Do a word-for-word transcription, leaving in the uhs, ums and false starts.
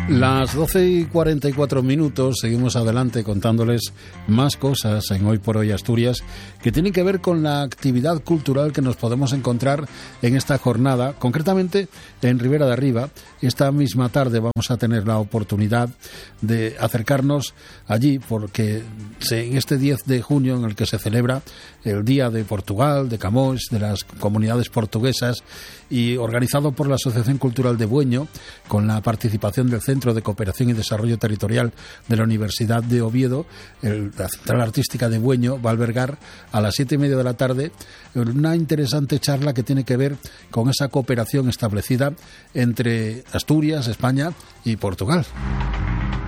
Las doce y cuarenta y cuatro minutos, seguimos adelante contándoles más cosas en Hoy por Hoy Asturias que tienen que ver con la actividad cultural que nos podemos encontrar en esta jornada, concretamente en Ribera de Arriba. Esta misma tarde vamos a tener la oportunidad de acercarnos allí porque en este diez de junio en el que se celebra el Día de Portugal, de Camões, de las comunidades portuguesas y organizado por la Asociación Cultural de Bueño con la participación del Centro de Cooperación y Desarrollo Territorial de la Universidad de Oviedo, el, la Central Artística de Bueño va a albergar a las siete y media de la tarde una interesante charla que tiene que ver con esa cooperación establecida entre Asturias, España y Portugal.